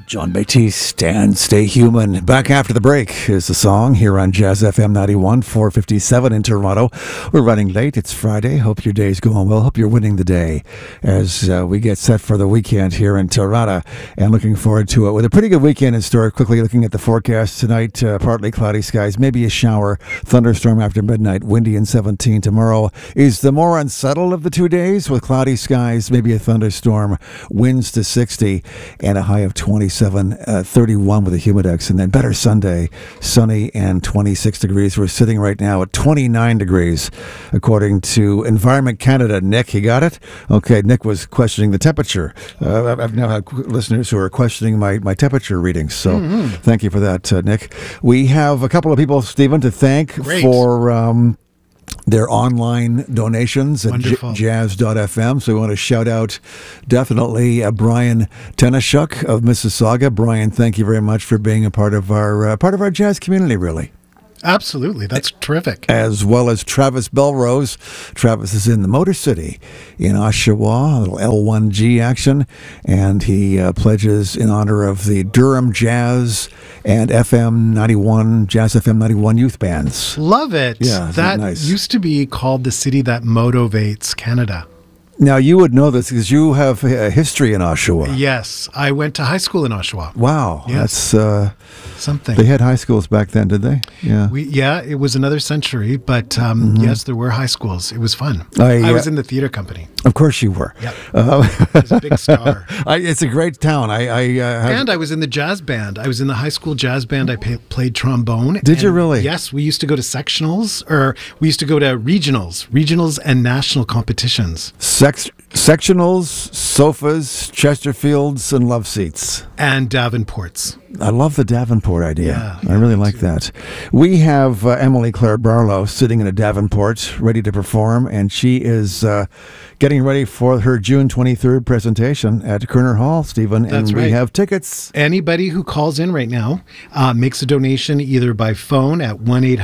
John Batiste and Stay Human. Back after the break is the song here on Jazz FM 91, 457 in Toronto. We're running late. It's Friday. Hope your day's going well. Hope you're winning the day as we get set for the weekend here in Toronto and looking forward to it with a pretty good weekend in store. Quickly looking at the forecast tonight, partly cloudy skies, maybe a shower, thunderstorm after midnight, windy and 17 tomorrow. Is the more unsettled of the 2 days with cloudy skies, maybe a thunderstorm, winds to 60 and a high of 27. 31 with a humidex, and then better Sunday, sunny and 26 degrees. We're sitting right now at 29 degrees, according to Environment Canada. Nick, you got it? Okay, Nick was questioning the temperature. I've now had listeners who are questioning my temperature readings, so thank you for that, Nick. We have a couple of people, Stephen, to thank for their online donations at jazz.fm. So we want to shout out definitely Brian Tenashuk of Mississauga. Brian, thank you very much for being a part of our jazz community, really. Absolutely. That's terrific. As well as Travis Belrose. Travis is in the Motor City in Oshawa, a little L1G action, and he pledges in honor of the Durham Jazz and FM 91, Jazz FM 91 youth bands. Love it. Yeah, that nice? Used to be called the city that motivates Canada. Now, you would know this because you have a history in Oshawa. Yes, I went to high school in Oshawa. Wow. Yes. That's something. They had high schools back then, did they? Yeah. It was another century, but yes, there were high schools. It was fun. I was in the theater company. Of course you were. Yep. I was a big star. It's a great town. And I was in the jazz band. I was in the high school jazz band. I played trombone. Did you really? Yes. We used to go to sectionals, or we used to go to regionals and national competitions. Sectionals, sofas, Chesterfields, and love seats. And Davenports. I love the Davenport idea. Yeah, I really like that. We have Emily Claire Barlow sitting in a Davenport ready to perform, and she is getting ready for her June 23rd presentation at Kerner Hall, Stephen. That's and right. We have tickets. Anybody who calls in right now makes a donation either by phone at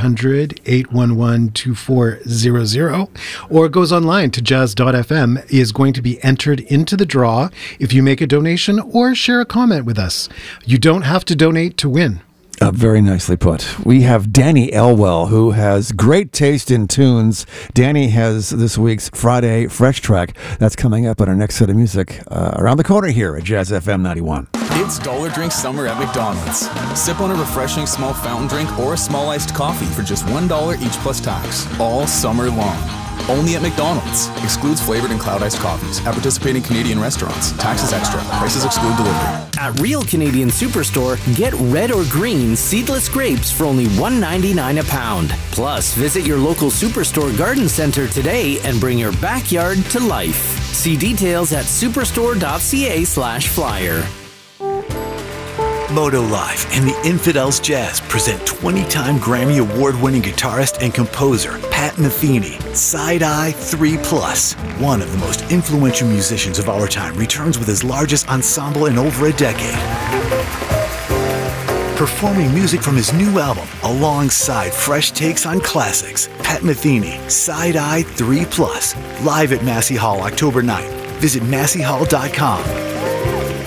1-800-811-2400 or goes online to jazz.fm, is going to be entered into the draw if you make a donation or share a comment with us. You don't have to donate to win. Very nicely put. We have Danny Elwell, who has great taste in tunes. Danny has this week's Friday Fresh Track. That's coming up on our next set of music around the corner here at Jazz FM 91. It's Dollar Drink Summer at McDonald's. Sip on a refreshing small fountain drink or a small iced coffee for just $1 each plus tax, all summer long. Only at McDonald's. Excludes flavored and cloud iced coffees. At participating Canadian restaurants. Taxes extra. Prices exclude delivery. At Real Canadian Superstore, get red or green seedless grapes for only $1.99 a pound. Plus, visit your local Superstore garden center today and bring your backyard to life. See details at superstore.ca/flyer. Moto Live and the Infidels Jazz present 20-time Grammy Award-winning guitarist and composer Pat Metheny. Side Eye 3+. One of the most influential musicians of our time returns with his largest ensemble in over a decade. Performing music from his new album alongside fresh takes on classics. Pat Metheny, Side Eye 3+. Live at Massey Hall October 9th. Visit masseyhall.com.